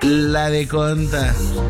La de conta.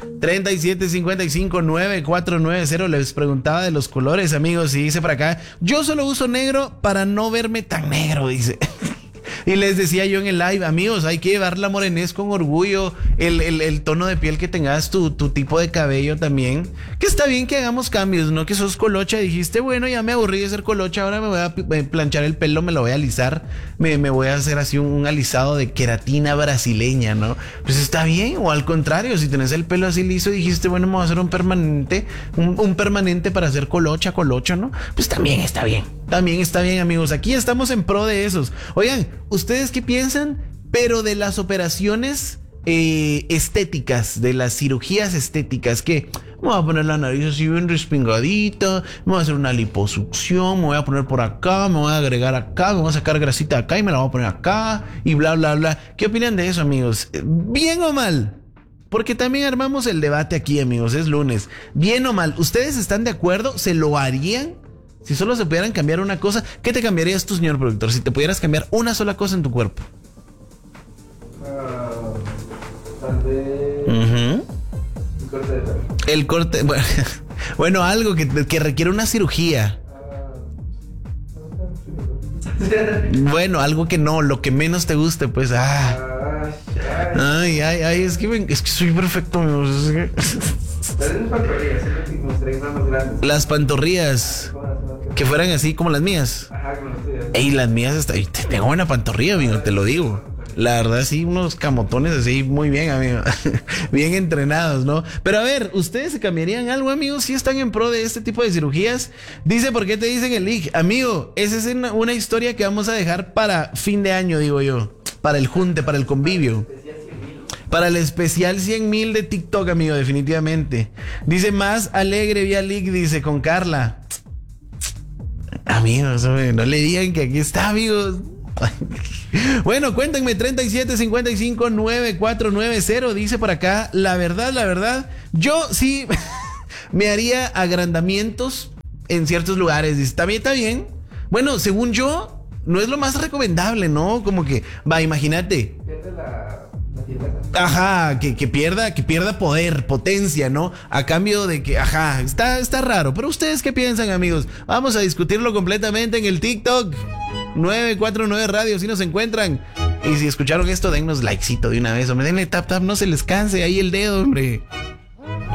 37559490. Les preguntaba de los colores, amigos, y dice por acá: yo solo uso negro para no verme tan negro, dice. Y les decía yo en el live, amigos, hay que llevar la morenés con orgullo, el tono de piel que tengas, tu tipo de cabello también. Que está bien que hagamos cambios, ¿no? Que sos colocha, dijiste, bueno, ya me aburrí de ser colocha, ahora me voy a planchar el pelo, me lo voy a alisar, me voy a hacer así un alisado de queratina brasileña, ¿no? Pues está bien, o al contrario, si tenés el pelo así liso, dijiste, bueno, me voy a hacer un permanente para hacer colocha, ¿no? Pues también está bien. También está bien, amigos. Aquí estamos en pro de esos. Oigan, ¿ustedes qué piensan? Pero de las operaciones estéticas, de las cirugías estéticas, que me voy a poner la nariz así bien respingadita, me voy a hacer una liposucción, me voy a poner por acá, me voy a agregar acá, me voy a sacar grasita de acá y me la voy a poner acá y bla, bla, bla. ¿Qué opinan de eso, amigos? ¿Bien o mal? Porque también armamos el debate aquí, amigos. Es lunes. ¿Bien o mal? ¿Ustedes están de acuerdo? ¿Se lo harían? Si solo se pudieran cambiar una cosa, ¿qué te cambiarías tú, señor productor? Si te pudieras cambiar una sola cosa en tu cuerpo. Tal vez... El corte de pelo. El corte... Bueno, algo que requiere una cirugía. Bueno, algo que no, lo que menos te guste, pues. Ay, es que soy perfecto, amigos. Las pantorrillas. Que fueran así como las mías. Ajá, como las tuyas. Ey, las mías tengo buena pantorrilla, amigo, te lo digo. La verdad, sí, unos camotones así muy bien, amigo. Bien entrenados, ¿no? Pero a ver, ¿ustedes se cambiarían algo, amigos? Si están en pro de este tipo de cirugías. Dice, ¿por qué te dicen el link? Amigo, esa es una historia que vamos a dejar para fin de año, digo yo. Para el junte, para el convivio. Para el especial 100,000 de TikTok, amigo, definitivamente. Dice, más alegre vía leak, dice, con Carla. Amigos, no le digan que aquí está, amigos. Bueno, cuéntenme, 37559490. Dice por acá, la verdad, yo sí me haría agrandamientos en ciertos lugares. Dice, también está bien. Bueno, según yo, no es lo más recomendable, ¿no? Como que, imagínate. Pierde la tienda. Ajá, que pierda poder, potencia, ¿no? A cambio de que, está raro. Pero ¿ustedes qué piensan, amigos? Vamos a discutirlo completamente en el TikTok 949 Radio, si nos encuentran. Y si escucharon esto, dennos likecito de una vez, hombre. Denle tap, no se les canse ahí el dedo, hombre.